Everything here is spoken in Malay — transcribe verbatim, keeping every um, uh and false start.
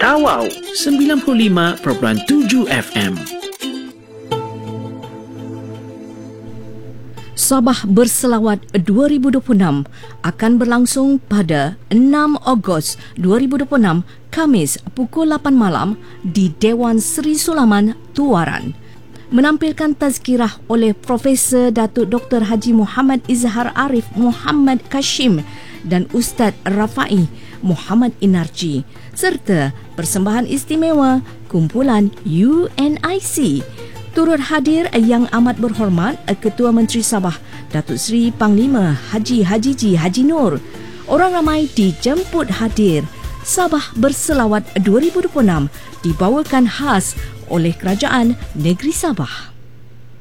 Tawau sembilan puluh lima perpuluhan tujuh F M. Sabah Berselawat dua ribu dua puluh enam akan berlangsung pada enam Ogos dua ribu dua puluh enam, Khamis pukul lapan malam di Dewan Seri Sulaman, Tuaran. Menampilkan tazkirah oleh Profesor Datuk Doktor Haji Muhammad Izhar Arif Muhammad Kashim dan Ustaz Rafai Muhammad Inarji, serta persembahan istimewa kumpulan U N I C. Turut hadir Yang Amat Berhormat Ketua Menteri Sabah Datuk Seri Panglima Haji Hajiji Haji Nur. Orang ramai dijemput hadir. Sabah Berselawat dua ribu dua puluh enam dibawakan khas oleh Kerajaan Negeri Sabah.